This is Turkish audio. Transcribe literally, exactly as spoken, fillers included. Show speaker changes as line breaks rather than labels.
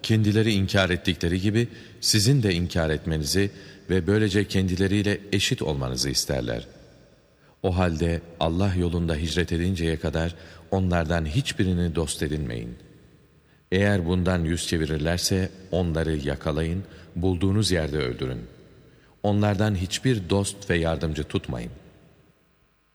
kendileri inkar ettikleri gibi sizin de inkar etmenizi ve böylece kendileriyle eşit olmanızı isterler. O halde Allah yolunda hicret edinceye kadar onlardan hiçbirini dost edinmeyin. Eğer bundan yüz çevirirlerse onları yakalayın, bulduğunuz yerde öldürün. Onlardan hiçbir dost ve yardımcı tutmayın.